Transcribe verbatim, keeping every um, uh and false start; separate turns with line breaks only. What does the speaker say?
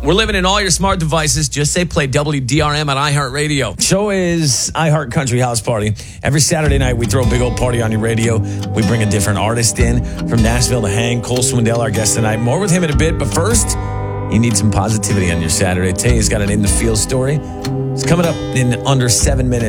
We're living in all your smart devices. Just say play W D R M on iHeartRadio.
Show is iHeart Country House Party. Every Saturday night, we throw a big old party on your radio. We bring a different artist in from Nashville to hang. Cole Swindell, our guest tonight. More with him in a bit, but first, you need some positivity on your Saturday. Tay's got an In the Field story. It's coming up in under seven minutes.